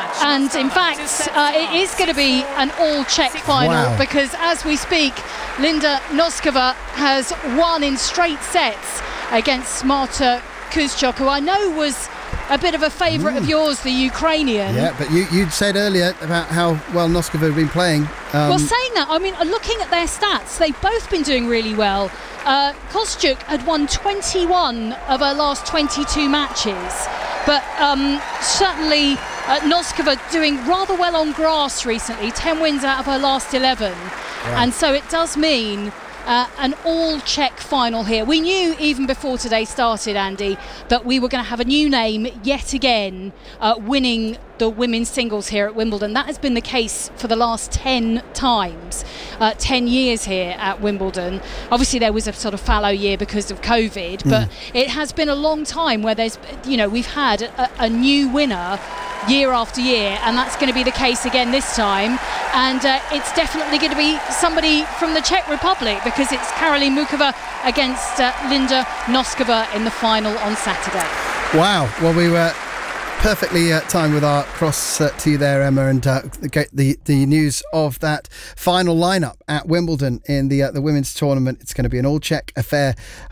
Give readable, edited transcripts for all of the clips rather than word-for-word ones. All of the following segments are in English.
And in fact, it is going to be an all-Czech final because as we speak, Linda Noskova has won in straight sets against Marta Kuszczuk, who I know was a bit of a favourite of yours, the Ukrainian. Yeah, but you'd said earlier about how well Noskova had been playing. Well, saying that, I mean, looking at their stats, they've both been doing really well. Kuszczuk had won 21 of her last 22 matches, but certainly Noskova doing rather well on grass recently, 10 wins out of her last 11. Yeah. And so it does mean an all-Czech final here. We knew even before today started, Andy, that we were going to have a new name yet again winning the women's singles here at Wimbledon. That has been the case for the last 10 times, 10 years here at Wimbledon. Obviously there was a sort of fallow year because of COVID, but it has been a long time where there's, we've had a new winner year after year, and that's going to be the case again this time. And it's definitely going to be somebody from the Czech Republic because it's Caroline Mukova against Linda Noskova in the final on Saturday. Wow. Well, we were perfectly timed with our cross to you there, Emma, and the news of that final lineup at Wimbledon in the women's tournament. It's going to be an all-Czech affair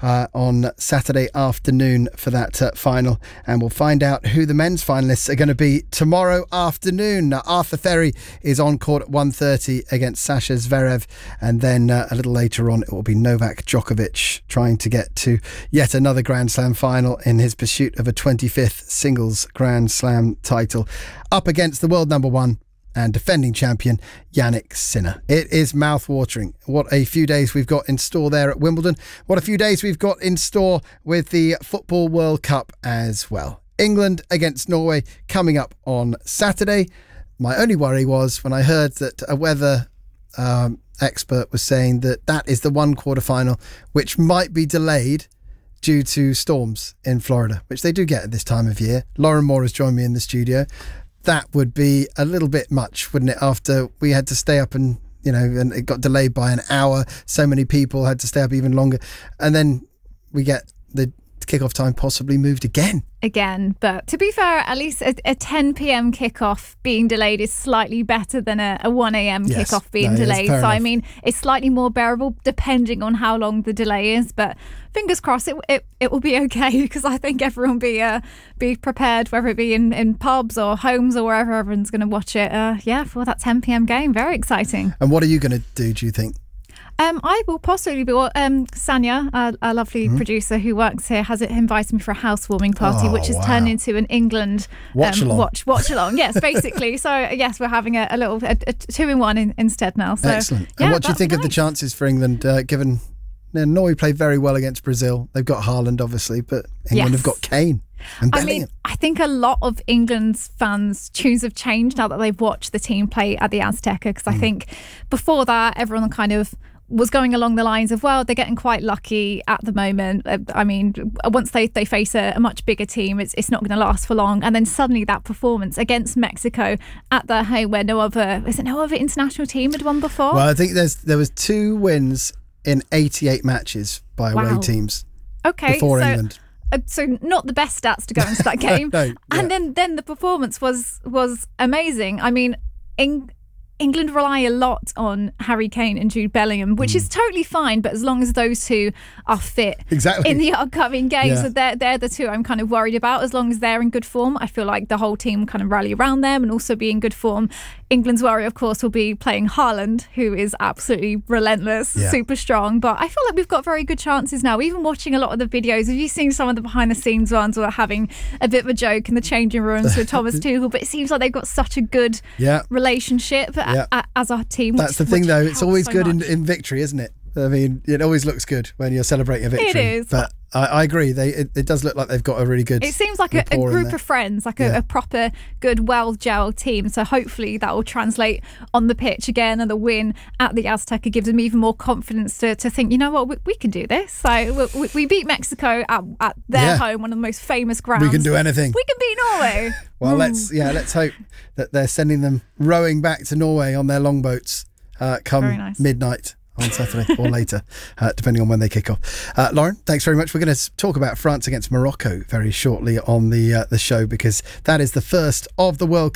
on Saturday afternoon for that final, and we'll find out who the men's finalists are going to be tomorrow afternoon. Arthur Ferry is on court at 1:30 against Sasha Zverev, and then a little later on it will be Novak Djokovic trying to get to yet another Grand Slam final in his pursuit of a 25th singles Grand Slam title, up against the world number one and defending champion Jannik Sinner. It is mouth-watering. What a few days we've got in store there at Wimbledon. What a few days we've got in store with the Football World Cup as well. England against Norway coming up on Saturday. My only worry was when I heard that a weather expert was saying that is the one quarter-final which might be delayed due to storms in Florida, which they do get at this time of year. Lauren Moore has joined me in the studio. That would be a little bit much, wouldn't it? After we had to stay up and it got delayed by an hour. So many people had to stay up even longer. And then we get the kickoff time possibly moved again. But to be fair, at least a 10 p.m. kickoff being delayed is slightly better than a 1 a.m. kickoff being delayed. So, I mean, it's slightly more bearable depending on how long the delay is. But fingers crossed it will be okay, because I think everyone be prepared, whether it be in pubs or homes or wherever everyone's going to watch it. For that 10 p.m. game. Very exciting. And what are you going to do you think? I will possibly be. Sanya, our lovely producer who works here, has invited me for a housewarming party, which has turned into an England watch along. Yes, basically. So yes, we're having a little 2-in-1 instead now. So, excellent. And what do you think of the chances for England, given Norway played very well against Brazil? They've got Haaland, obviously, but England have got Kane. I mean, I think a lot of England's fans' tunes have changed now that they've watched the team play at the Azteca, because I think before that everyone kind of was going along the lines of, well, they're getting quite lucky at the moment. I mean, once they face a much bigger team, it's not going to last for long. And then suddenly that performance against Mexico at their home, where no other international team had won before. Well, I think there was 2 wins in 88 matches by away teams. Okay, before England. So not the best stats to go into that game. No, and then the performance was amazing. I mean, England rely a lot on Harry Kane and Jude Bellingham, which is totally fine, but as long as those two are fit in the upcoming games, so they're the two I'm kind of worried about. As long as they're in good form, I feel like the whole team kind of rally around them and also be in good form. England's worry, of course, will be playing Haaland, who is absolutely relentless, super strong. But I feel like we've got very good chances now. Even watching a lot of the videos, have you seen some of the behind-the-scenes ones where having a bit of a joke in the changing rooms with Thomas Tuchel? But it seems like they've got such a good relationship as a team. That's the thing, though. It's always good in victory, isn't it? I mean, it always looks good when you're celebrating a victory. It is. But I agree. It does look like they've got a really good. It seems like a group of friends, like a proper good, well-gelled team. So hopefully that will translate on the pitch again, and the win at the Azteca gives them even more confidence to think, you know what, we can do this. So we beat Mexico at their home, one of the most famous grounds. We can do anything. We can beat Norway. Well, let's hope that they're sending them rowing back to Norway on their longboats come midnight on Saturday or later, depending on when they kick off. Lauren, thanks very much. We're going to talk about France against Morocco very shortly on the show, because that is the first of the World Cup